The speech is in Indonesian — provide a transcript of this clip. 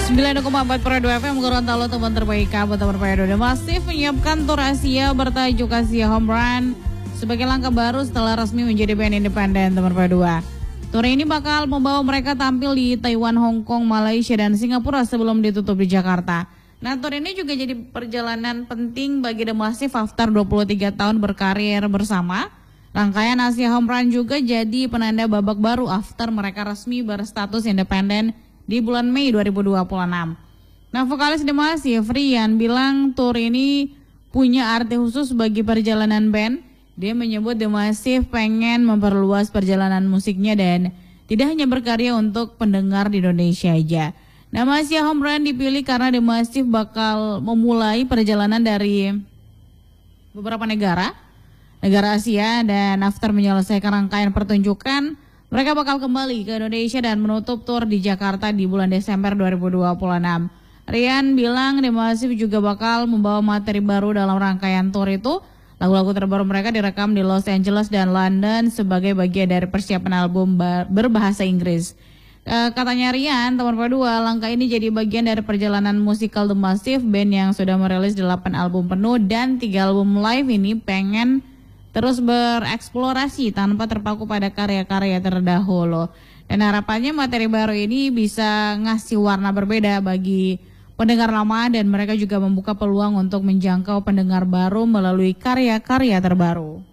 9,4 per 2 FM Gorontalo, teman terbaik kamu, teman terbaik. Masif menyiapkan tur Asia bertajuk Asia Home Run sebagai langkah baru setelah resmi menjadi band independen, teman terbaik 2. Tur ini bakal membawa mereka tampil di Taiwan, Hong Kong, Malaysia, dan Singapura sebelum ditutup di Jakarta. Nah, tur ini juga jadi perjalanan penting bagi The Massive after 23 tahun berkarir bersama. Rangkaian Asia Home Run juga jadi penanda babak baru after mereka resmi berstatus independen di bulan Mei 2026. Nah, vokalis The Massive, Rian, bilang tur ini punya arti khusus bagi perjalanan band. Dia menyebut The Massive pengen memperluas perjalanan musiknya dan tidak hanya berkarya untuk pendengar di Indonesia aja. Nama Asia Home Run dipilih karena The Massive bakal memulai perjalanan dari beberapa negara Asia, dan after menyelesaikan rangkaian pertunjukan, mereka bakal kembali ke Indonesia dan menutup tur di Jakarta di bulan Desember 2026. Rian bilang The Massive juga bakal membawa materi baru dalam rangkaian tur itu. Lagu-lagu terbaru mereka direkam di Los Angeles dan London sebagai bagian dari persiapan album berbahasa Inggris. Katanya Rian, teman kedua, langkah ini jadi bagian dari perjalanan musikal The Massive, band yang sudah merilis 8 album penuh dan 3 album live ini pengen terus bereksplorasi tanpa terpaku pada karya-karya terdahulu. Dan harapannya materi baru ini bisa ngasih warna berbeda bagi pendengar lama dan mereka juga membuka peluang untuk menjangkau pendengar baru melalui karya-karya terbaru.